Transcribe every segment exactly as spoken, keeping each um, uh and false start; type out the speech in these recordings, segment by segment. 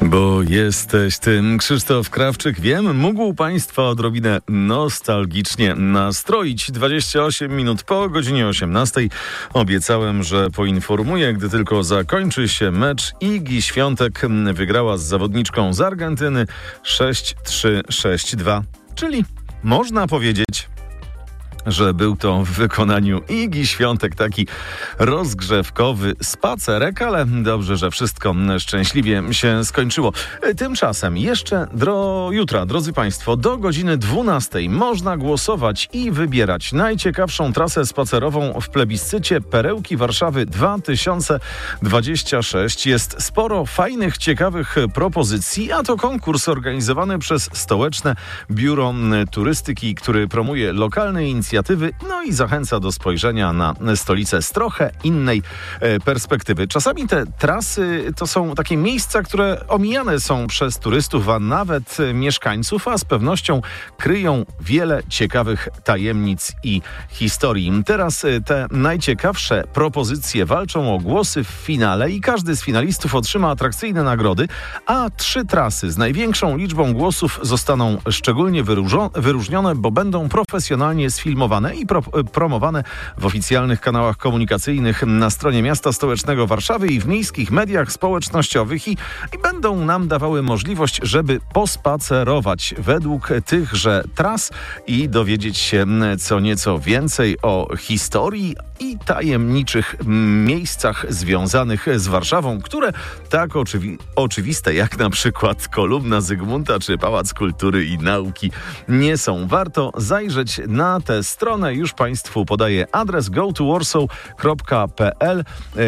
Bo jesteś tym, Krzysztof Krawczyk. Wiem, mógł Państwa odrobinę nostalgicznie nastroić. dwadzieścia osiem minut po godzinie osiemnastej. Obiecałem, że poinformuję, gdy tylko zakończy się mecz. Igi Świątek wygrała z zawodniczką z Argentyny sześć trzy sześć dwa. Czyli można powiedzieć, że był to w wykonaniu Igi Świątek taki rozgrzewkowy spacerek, ale dobrze, że wszystko szczęśliwie się skończyło. Tymczasem jeszcze do jutra, drodzy Państwo, do godziny dwunastej można głosować i wybierać najciekawszą trasę spacerową w plebiscycie Perełki Warszawy dwa tysiące dwudziesty szósty. Jest sporo fajnych, ciekawych propozycji, a to konkurs organizowany przez Stołeczne Biuro Turystyki, który promuje lokalne inicjatywy, no i zachęca do spojrzenia na stolicę z trochę innej e, perspektywy. Czasami te trasy to są takie miejsca, które omijane są przez turystów, a nawet mieszkańców, a z pewnością kryją wiele ciekawych tajemnic i historii. Teraz te najciekawsze propozycje walczą o głosy w finale i każdy z finalistów otrzyma atrakcyjne nagrody, a trzy trasy z największą liczbą głosów zostaną szczególnie wyróżo- wyróżnione, bo będą profesjonalnie sfilmowane i pro, promowane w oficjalnych kanałach komunikacyjnych na stronie Miasta Stołecznego Warszawy i w miejskich mediach społecznościowych i, i będą nam dawały możliwość, żeby pospacerować według tychże tras i dowiedzieć się co nieco więcej o historii i tajemniczych miejscach związanych z Warszawą, które tak oczywi- oczywiste jak na przykład Kolumna Zygmunta czy Pałac Kultury i Nauki nie są. Warto zajrzeć na tę stronę. Już Państwu podaję adres go to warsaw kropka p l.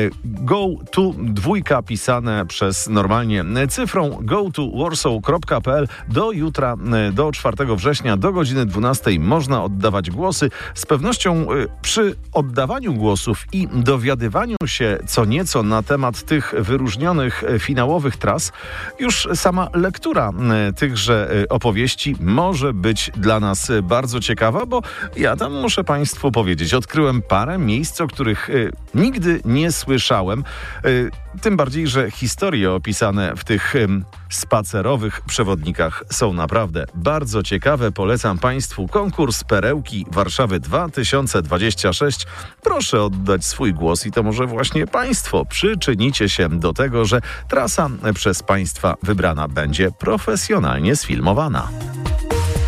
Go to dwójka pisane przez normalnie cyfrą go to warsaw kropka p l. Do jutra, do czwartego września, do godziny dwunastej można oddawać głosy. Z pewnością przy oddawaniu głosów i dowiadywaniu się co nieco na temat tych wyróżnionych finałowych tras, już sama lektura tychże opowieści może być dla nas bardzo ciekawa, bo ja tam muszę Państwu powiedzieć, odkryłem parę miejsc, o których y, nigdy nie słyszałem. Y, tym bardziej, że historie opisane w tych y, spacerowych przewodnikach są naprawdę bardzo ciekawe. Polecam Państwu konkurs Perełki Warszawy dwa tysiące dwudziesty szósty. Proszę oddać swój głos i to może właśnie Państwo przyczynicie się do tego, że trasa przez Państwa wybrana będzie profesjonalnie sfilmowana.